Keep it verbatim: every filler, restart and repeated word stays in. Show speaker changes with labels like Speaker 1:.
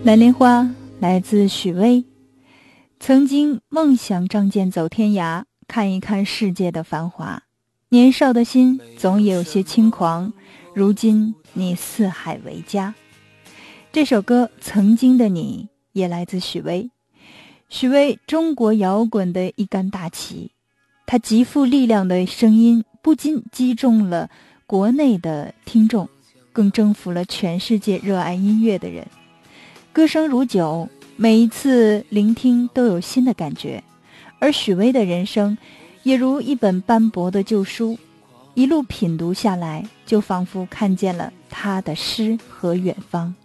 Speaker 1: 蓝莲花来自许巍。曾经梦想仗剑走天涯，看一看世界的繁华，年少的心总也有些轻狂，如今你四海为家。这首歌曾经的你也来自许巍。许巍中国摇滚的一杆大旗，他极富力量的声音不仅击中了国内的听众，更征服了全世界热爱音乐的人。歌声如酒，每一次聆听都有新的感觉，而许巍的人生也如一本斑驳的旧书，一路品读下来，就仿佛看见了他的诗和远方。